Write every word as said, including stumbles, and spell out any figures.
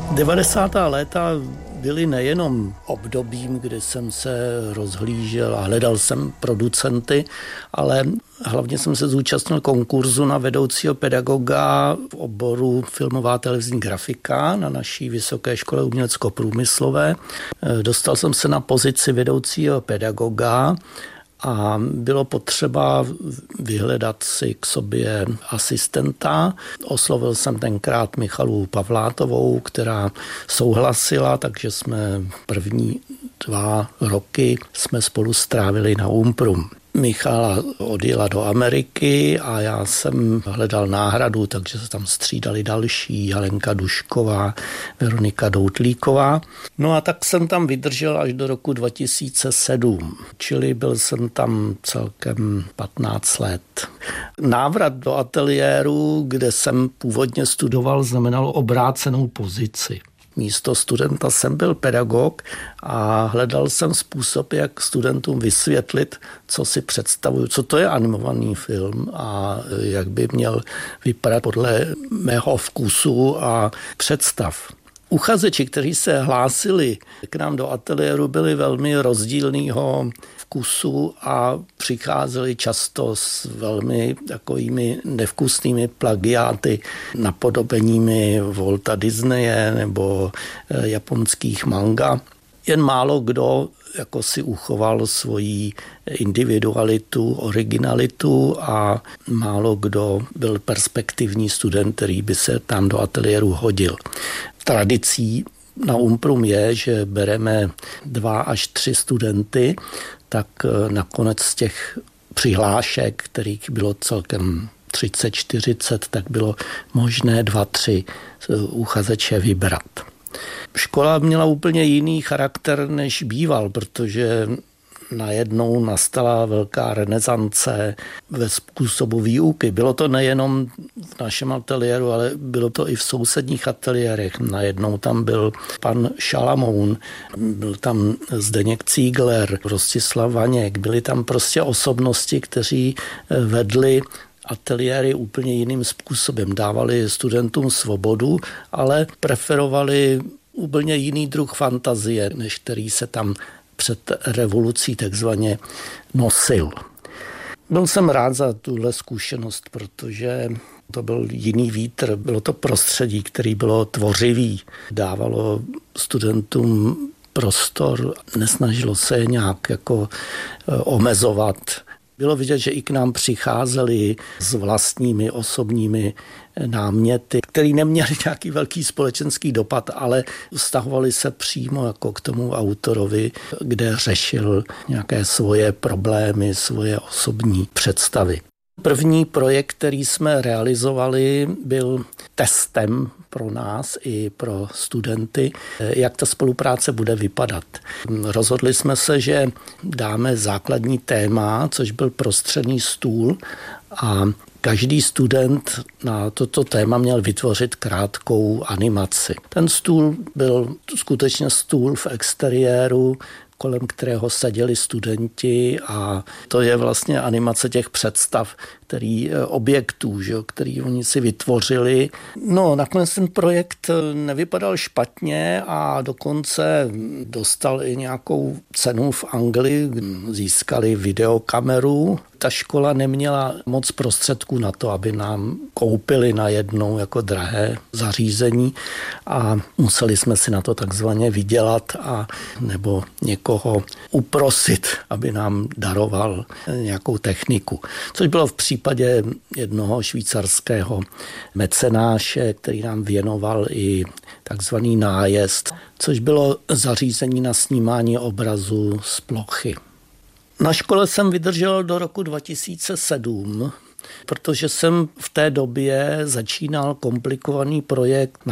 devadesátá léta byly nejenom obdobím, kdy jsem se rozhlížel a hledal jsem producenty, ale hlavně jsem se zúčastnil konkurzu na vedoucího pedagoga v oboru filmová televizní grafika na naší Vysoké škole umělecko-průmyslové. Dostal jsem se na pozici vedoucího pedagoga a bylo potřeba vyhledat si k sobě asistenta. Oslovil jsem tenkrát Michalu Pavlátovou, která souhlasila, takže jsme první dva roky jsme spolu strávili na Umprum. Michala odjela do Ameriky a já jsem hledal náhradu, takže se tam střídali další, Helenka Dušková, Veronika Doutlíková. No a tak jsem tam vydržel až do roku dva tisíce sedm, čili byl jsem tam celkem patnáct let. Návrat do ateliéru, kde jsem původně studoval, znamenal obrácenou pozici. Místo studenta jsem byl pedagog a hledal jsem způsob, jak studentům vysvětlit, co si představuju, co to je animovaný film a jak by měl vypadat podle mého vkusu a představ. Uchazeči, kteří se hlásili k nám do ateliéru, byli velmi rozdílného vkusu a přicházeli často s velmi takovými nevkusnými plagiáty, napodobeními Walta Disneye nebo japonských manga. Jen málo kdo jako si uchoval svoji individualitu, originalitu a málo kdo byl perspektivní student, který by se tam do ateliéru hodil. Tradicí na Umprum je, že bereme dva až tři studenty, tak nakonec z těch přihlášek, kterých bylo celkem třicet čtyřicet, tak bylo možné dva, tři uchazeče vybrat. Škola měla úplně jiný charakter, než býval, protože najednou nastala velká renesance ve způsobu výuky. Bylo to nejenom v našem ateliéru, ale bylo to i v sousedních ateliérech. Najednou tam byl pan Šalamoun, byl tam Zdeněk Cígler, Rostislav Vaněk. Byly tam prostě osobnosti, kteří vedli ateliéry úplně jiným způsobem. Dávali studentům svobodu, ale preferovali úplně jiný druh fantazie, než který se tam před revolucí takzvaně nosil. Byl jsem rád za tuhle zkušenost, protože to byl jiný vítr, bylo to prostředí, který bylo tvořivý, dávalo studentům prostor, nesnažilo se je nějak jako omezovat. Bylo vidět, že i k nám přicházeli s vlastními osobními náměty, které neměly nějaký velký společenský dopad, ale vztahovali se přímo jako k tomu autorovi, kde řešil nějaké svoje problémy, svoje osobní představy. První projekt, který jsme realizovali, byl testem pro nás i pro studenty, jak ta spolupráce bude vypadat. Rozhodli jsme se, že dáme základní téma, což byl prostřední stůl a každý student na toto téma měl vytvořit krátkou animaci. Ten stůl byl skutečně stůl v exteriéru, kolem kterého seděli studenti a to je vlastně animace těch představ, který objektů, že, který oni si vytvořili. No, nakonec ten projekt nevypadal špatně a dokonce dostal i nějakou cenu v Anglii, získali videokameru. Ta škola neměla moc prostředků na to, aby nám koupili najednou jako drahé zařízení a museli jsme si na to takzvaně vydělat a nebo někoho uprosit, aby nám daroval nějakou techniku. Což bylo v případě jednoho švýcarského mecenáše, který nám věnoval i takzvaný nájezd, což bylo zařízení na snímání obrazu z plochy. Na škole jsem vydržel do roku dva tisíce sedm, protože jsem v té době začínal komplikovaný projekt